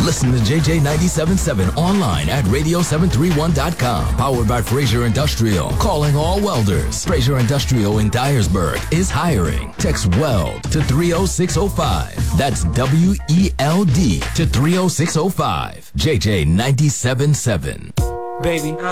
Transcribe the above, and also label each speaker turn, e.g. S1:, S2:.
S1: Listen to JJ 97.7 online at radio731.com. Powered by Fraser Industrial. Calling all welders. Fraser Industrial in Dyersburg is hiring. Text WELD to 30605. That's WELD to 30605. JJ 97.7.
S2: Baby,